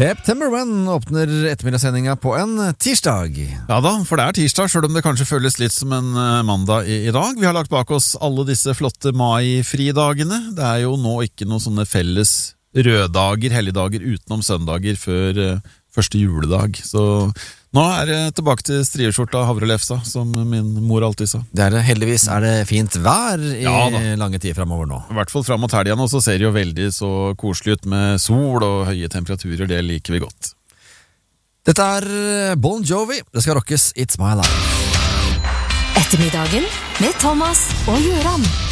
September When åpner ettermiddagssendinga på en tirsdag. Ja da, for det er tirsdag, selv om det kanskje føles litt som en mandag i dag. Vi har lagt bak oss alle disse flotte mai-fridagene. Det er jo nå ikke noen sånne felles røddager, helligdager utenom søndager før første juledag. Så nå er det tilbake til strieskjorta havrelefsa, som min mor alltid sa. Heldigvis er det fint vær i lange tid fremover nå. I hvert fall frem mot helgen, og så ser det jo veldig så koselig ut med sol og høye temperaturer. Det liker vi godt. Dette er Bon Jovi. Det skal rockes It's My Life. Ettermiddagen med Thomas og Jøran.